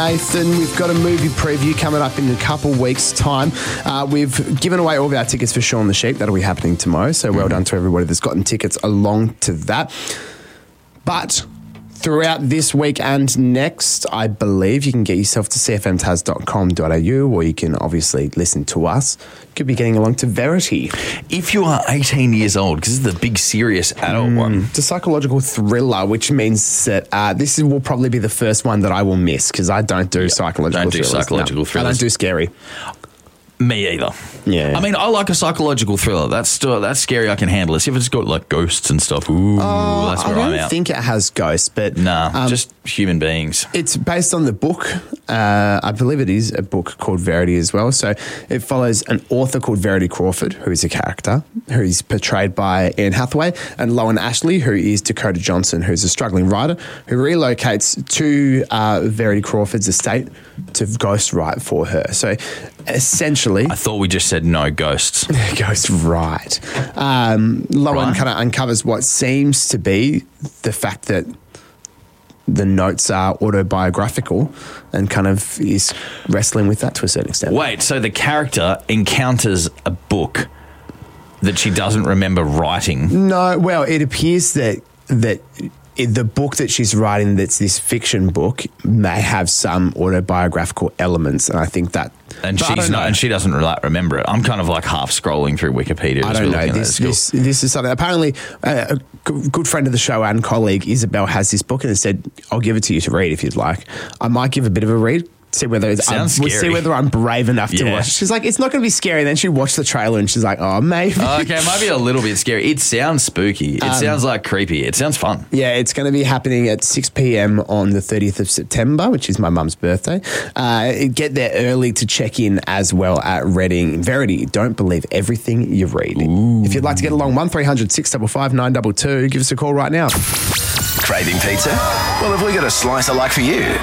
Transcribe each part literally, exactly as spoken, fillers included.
Nathan, we've got a movie preview coming up in a couple weeks' time. Uh, we've given away all of our tickets for Shaun the Sheep. That'll be happening tomorrow, so well done to everybody that's gotten tickets along to that. But throughout this week and next, I believe you can get yourself to c f m taz dot com dot a u, or you can obviously listen to us. You could be getting along to Verity. If you are eighteen years old, because this is the big serious adult mm, one. It's a psychological thriller, which means that uh, this is, will probably be the first one that I will miss, because I don't do yeah, psychological don't do thrillers. psychological no, thrillers. I don't do scary. Me either. Yeah. I mean, I like a psychological thriller. That's still, that's scary. I can handle it. See if it's got like ghosts and stuff. Ooh, uh, that's where I don't I'm out. think it has ghosts, but nah, um, just human beings. It's based on the book. Uh, I believe it is a book called Verity as well. So it follows an author called Verity Crawford, who is a character who is portrayed by Anne Hathaway, and Lowen Ashley, who is Dakota Johnson, who's a struggling writer who relocates to uh, Verity Crawford's estate to ghostwrite for her. So essentially, I thought we just said no ghosts. Ghostwrite. Um, Lowen Right. kind of uncovers what seems to be the fact that the notes are autobiographical, and kind of is wrestling with that to a certain extent. Wait, so the character encounters a book that she doesn't remember writing? No, well, it appears that that it, the book that she's writing, that's this fiction book, may have some autobiographical elements, and I think that. And she's not, and she doesn't re- remember it. I'm kind of like half scrolling through Wikipedia. I don't know. This, this, this is something. Apparently, uh, a g- good friend of the show and colleague Isabel has this book, and has said, "I'll give it to you to read if you'd like." I might give a bit of a read. See whether it's, um, we'll see whether I'm brave enough to Yeah. watch. She's like, it's not going to be scary. And then she watched the trailer and she's like, oh, maybe. Oh, okay, it might be a little bit scary. It sounds spooky. It um, sounds like creepy. It sounds fun. Yeah, it's going to be happening at six p.m. on the thirtieth of September, which is my mum's birthday. Uh, get there early to check in as well at Reading. Verity, don't believe everything you read. Ooh. If you'd like to get along, one three hundred six five five nine two two, give us a call right now. Craving pizza? Well, have we got a slicer like for you?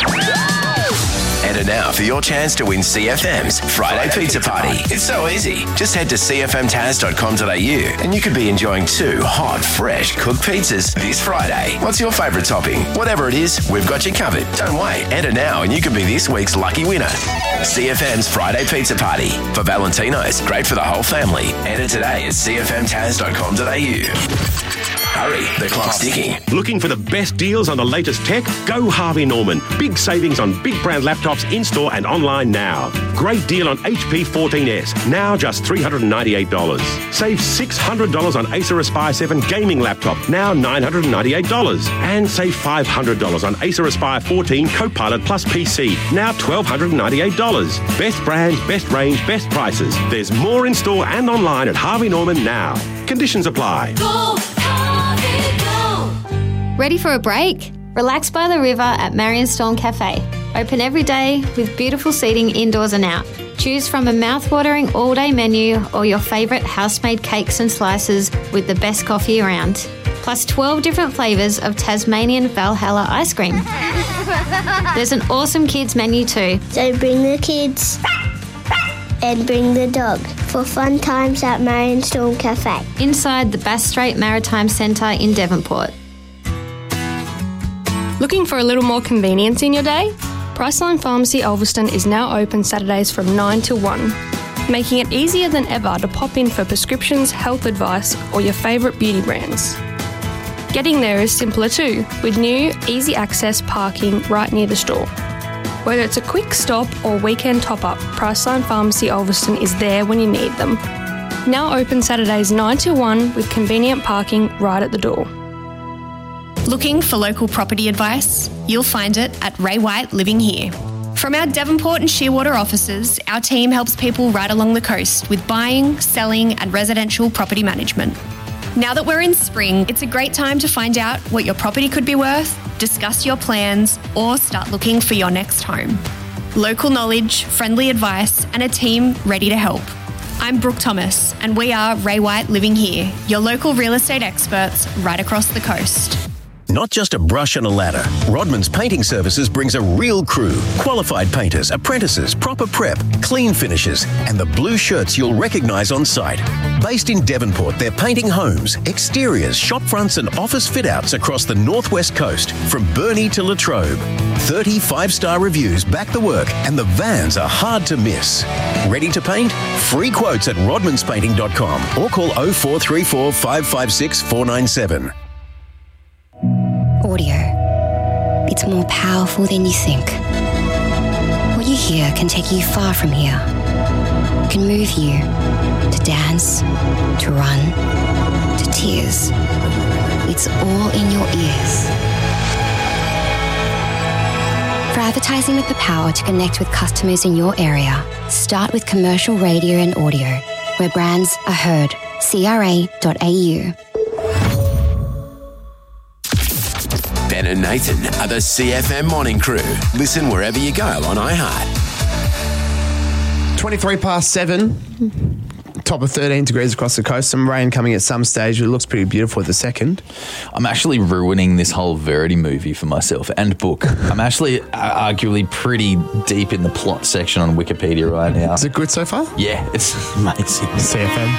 Enter now for your chance to win C F M's Friday, Friday Pizza, Pizza Party. Party. It's so easy. Just head to c f m taz dot com dot a u and you could be enjoying two hot, fresh cooked pizzas this Friday. What's your favourite topping? Whatever it is, we've got you covered. Don't wait. Enter now and you could be this week's lucky winner. C F M's Friday Pizza Party. For Valentino's, great for the whole family. Enter today at c f m taz dot com dot a u. Hurry, the clock's ticking. Looking for the best deals on the latest tech? Go Harvey Norman. Big savings on big brand laptops in-store and online now. Great deal on H P fourteen S, now just three hundred ninety-eight dollars. Save six hundred dollars on Acer Aspire seven gaming laptop, now nine hundred ninety-eight dollars. And save five hundred dollars on Acer Aspire fourteen Copilot Plus P C, now one thousand two hundred ninety-eight dollars. Best brands, best range, best prices. There's more in-store and online at Harvey Norman now. Conditions apply. Go, Harvey, go. Ready for a break? Relax by the river at Marion Storm Cafe. Open every day with beautiful seating indoors and out. Choose from a mouth-watering all-day menu or your favourite house-made cakes and slices with the best coffee around. Plus twelve different flavours of Tasmanian Valhalla ice cream. There's an awesome kids menu too. So bring the kids and bring the dog for fun times at Marion Storm Cafe. Inside the Bass Strait Maritime Centre in Devonport. Looking for a little more convenience in your day? Priceline Pharmacy Ulverston is now open Saturdays from nine till one, making it easier than ever to pop in for prescriptions, health advice, or your favourite beauty brands. Getting there is simpler too, with new, easy access parking right near the store. Whether it's a quick stop or weekend top-up, Priceline Pharmacy Ulverston is there when you need them. Now open Saturdays nine till one with convenient parking right at the door. Looking for local property advice? You'll find it at Ray White Living Here. From our Devonport and Shearwater offices, our team helps people right along the coast with buying, selling and residential property management. Now that we're in spring, it's a great time to find out what your property could be worth, discuss your plans, or start looking for your next home. Local knowledge, friendly advice and a team ready to help. I'm Brooke Thomas and we are Ray White Living Here, your local real estate experts right across the coast. Not just a brush and a ladder. Rodman's Painting Services brings a real crew. Qualified painters, apprentices, proper prep, clean finishes, and the blue shirts you'll recognise on site. Based in Devonport, they're painting homes, exteriors, shop fronts and office fit-outs across the northwest coast, from Burnie to Latrobe. thirty five-star reviews back the work, and the vans are hard to miss. Ready to paint? Free quotes at rodmans painting dot com or call oh four three four, five five six, four nine seven. Audio. It's more powerful than you think. What you hear can take you far from here. It can move you to dance, to run, to tears. It's all in your ears. For advertising with the power to connect with customers in your area, start with commercial radio and audio, where brands are heard. C R A dot A U. Ben and Nathan are the C F M Morning Crew. Listen wherever you go on iHeart. twenty-three past seven. Top of thirteen degrees across the coast. Some rain coming at some stage. It looks pretty beautiful at the second. I'm actually ruining this whole Verity movie for myself and book. I'm actually uh, arguably pretty deep in the plot section on Wikipedia right now. Is it good so far? Yeah, it's amazing. C F M.